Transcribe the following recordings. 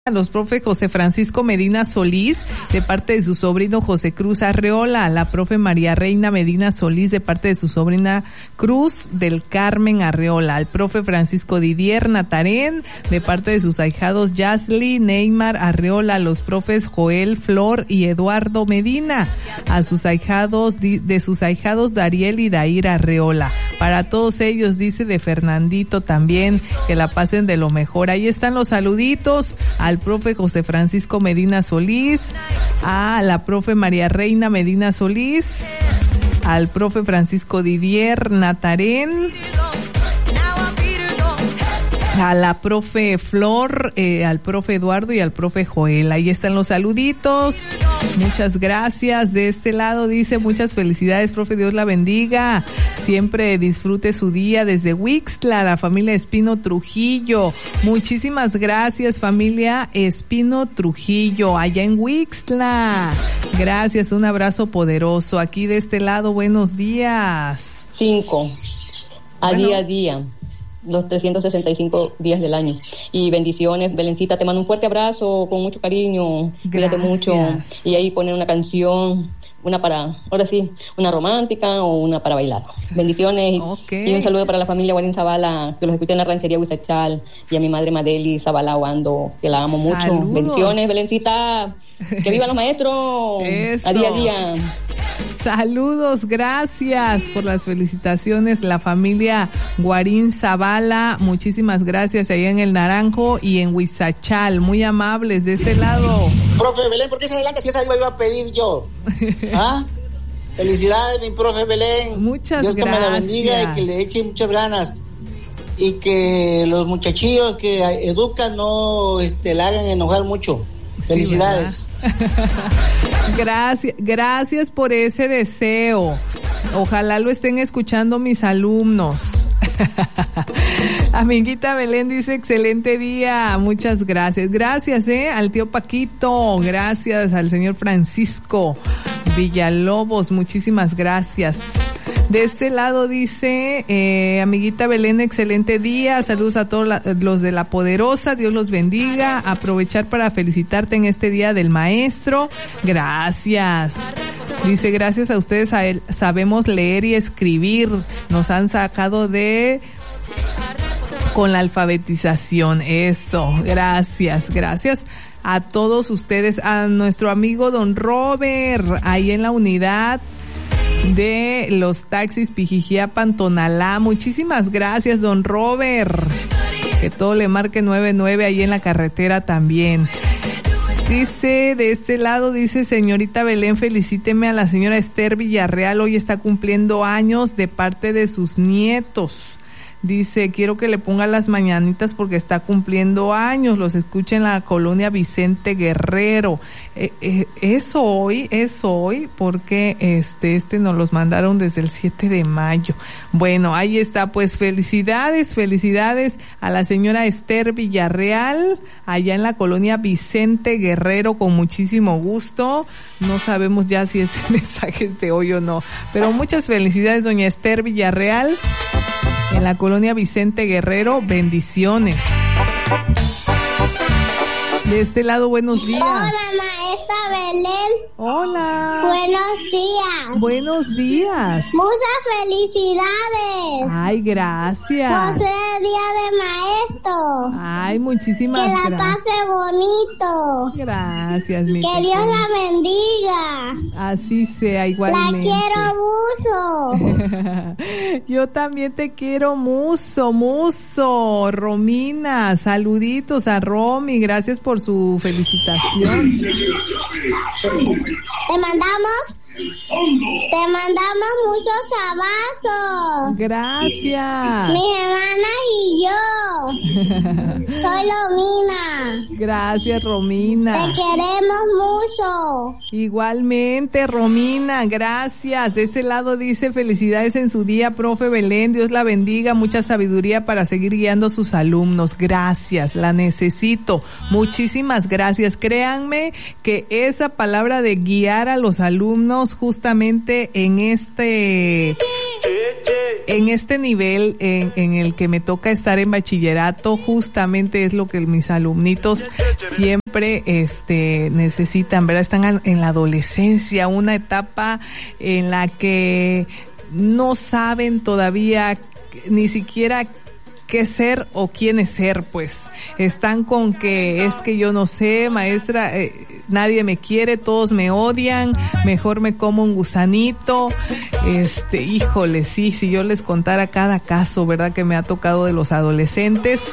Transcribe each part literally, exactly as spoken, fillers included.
a los profe José Francisco Medina Solís, de parte de su sobrino José Cruz Arreola, a la profe María Reina Medina Solís, de parte de su sobrina Cruz del Carmen Arreola, al profe Francisco Didier Natarén, de parte de sus ahijados Yasli, Neymar Arreola, a los profes Joel Flor y Eduardo Medina, a sus ahijados, de sus ahijados Dariel y Dair Arreola. Para todos ellos, dice, de Fernandito también, que la pasen de lo mejor. Ahí están los saluditos al profe José Francisco Medina Solís, a la profe María Reina Medina Solís, al profe Francisco Didier Natarén, a la profe Flor, eh, al profe Eduardo y al profe Joel. Ahí están los saluditos. Muchas gracias. De este lado dice, muchas felicidades, profe, Dios la bendiga. Siempre disfrute su día desde Huixtla, la familia Espino Trujillo. Muchísimas gracias, familia Espino Trujillo, allá en Huixtla. Gracias, un abrazo poderoso. Aquí de este lado, buenos días. Cinco, a bueno. día a día. Los trescientos sesenta y cinco días del año. Y bendiciones, Belencita, te mando un fuerte abrazo, con mucho cariño. Cuídate mucho. Y ahí poner una canción, una para, ahora sí, una romántica o una para bailar. Bendiciones. Okay. Y un saludo para la familia Guarín Zavala, que los escuché en la ranchería Huizachal, y a mi madre Madeli Zavala Wando, que la amo mucho. Saludos. Bendiciones, Belencita. Que vivan los maestros. Eso. A día a día. Saludos, gracias por las felicitaciones, la familia Guarín Zavala, muchísimas gracias allá en El Naranjo y en Huizachal, muy amables de este lado. Profe Belén, ¿por qué se adelanta si esa iba a pedir yo? ¿Ah? Felicidades, mi profe Belén. Muchas Dios gracias. Dios que me la bendiga y que le eche muchas ganas. Y que los muchachillos que educan no este, la hagan enojar mucho. Felicidades. Sí, gracias, gracias por ese deseo. Ojalá lo estén escuchando mis alumnos. Amiguita Belén dice, excelente día, muchas gracias. Gracias, eh, al tío Paquito, gracias al señor Francisco Villalobos, muchísimas gracias. De este lado dice, eh, amiguita Belén, excelente día, saludos a todos la, los de La Poderosa, Dios los bendiga, aprovechar para felicitarte en este día del maestro, gracias. Dice, gracias a ustedes a él, sabemos leer y escribir, nos han sacado de con la alfabetización, eso, gracias, gracias a todos ustedes, a nuestro amigo don Robert, ahí en la unidad de los taxis Pijijiapan, Tonalá. Muchísimas gracias, don Robert. Que todo le marque nueve nueve ahí en la carretera también. Dice, de este lado, dice, señorita Belén, felicíteme a la señora Esther Villarreal. Hoy está cumpliendo años de parte de sus nietos. Dice, quiero que le ponga las mañanitas porque está cumpliendo años. Los escucha en la colonia Vicente Guerrero. Eh, eh, es hoy, es hoy, porque este, este nos los mandaron desde el siete de mayo. Bueno, ahí está, pues felicidades, felicidades a la señora Esther Villarreal, allá en la colonia Vicente Guerrero, con muchísimo gusto. No sabemos ya si ese mensaje es de hoy o no, pero muchas felicidades, doña Esther Villarreal, en la colonia Vicente Guerrero, bendiciones. De este lado, buenos días. Hola, maestra Belén. Hola. Buenos días. Buenos días. Muchas felicidades. Ay, gracias. Por ser Día de Maestro. Ay, muchísimas gracias. Que la gracias. pase bonito. Gracias, mi Que pequeña. Dios la bendiga. Así sea, igualmente. La quiero mucho. Yo también te quiero mucho, mucho. Romina, saluditos a Romy, gracias por su felicitación. Te mandamos, te mandamos muchos abrazos. Gracias. Mi hermana y yo. Soy Romina. Gracias, Romina. Te queremos mucho. Igualmente, Romina, gracias. De este lado dice, felicidades en su día, profe Belén. Dios la bendiga, mucha sabiduría para seguir guiando a sus alumnos. Gracias, la necesito. Muchísimas gracias. Créanme que esa palabra de guiar a los alumnos justamente en este en este nivel en, en el que me toca estar en bachillerato, justamente es lo que mis alumnitos siempre este necesitan, ¿verdad? Están en la adolescencia, una etapa en la que no saben todavía ni siquiera qué ser o quién es ser, pues están con que es que yo no sé, maestra, eh, nadie me quiere, todos me odian, mejor me como un gusanito. Este, híjole, sí, si yo les contara cada caso, ¿verdad?, que me ha tocado de los adolescentes.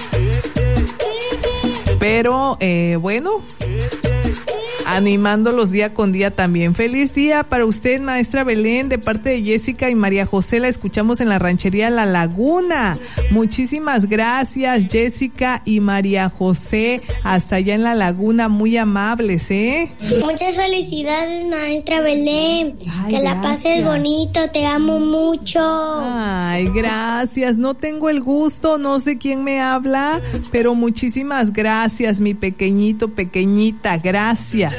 Pero, eh, bueno, animándolos día con día también. Feliz día para usted, maestra Belén, de parte de Jessica y María José. La escuchamos en la ranchería La Laguna. Muchísimas gracias, Jessica y María José, hasta allá en La Laguna, muy amables, ¿eh? Muchas felicidades, maestra Belén. Ay, que la gracias. pases bonito, te amo mucho. Ay, gracias. No tengo el gusto, no sé quién me habla, pero muchísimas gracias, mi pequeñito, pequeñita, gracias.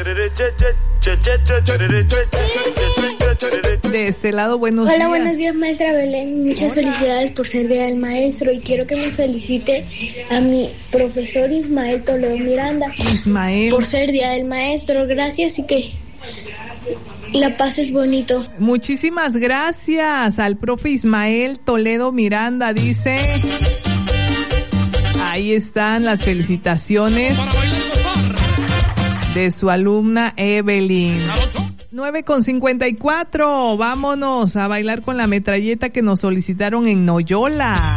De este lado, buenos Hola, días. buenos días, maestra Belén. Muchas Hola. felicidades por ser Día del Maestro y quiero que me felicite a mi profesor Ismael Toledo Miranda Ismael. por ser Día del Maestro. Gracias y que la pases bonito. Muchísimas gracias al profe Ismael Toledo Miranda, dice. Ahí están las felicitaciones de su alumna Evelyn. nueve con cincuenta y cuatro, vámonos a bailar con la metralleta que nos solicitaron en Noyola.